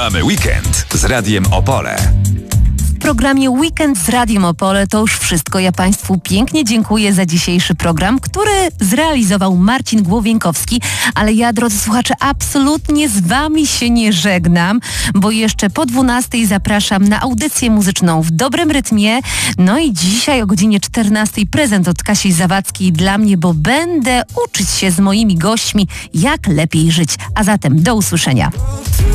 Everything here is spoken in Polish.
Mamy weekend z Radiem Opole. W programie Weekend z Radiem Opole to już wszystko. Ja Państwu pięknie dziękuję za dzisiejszy program, który zrealizował Marcin Głowienkowski, ale ja, drodzy słuchacze, absolutnie z Wami się nie żegnam, bo jeszcze po 12:00 zapraszam na audycję muzyczną w dobrym rytmie. No i dzisiaj o godzinie 14:00 prezent od Kasi Zawadzkiej dla mnie, bo będę uczyć się z moimi gośćmi, jak lepiej żyć. A zatem do usłyszenia.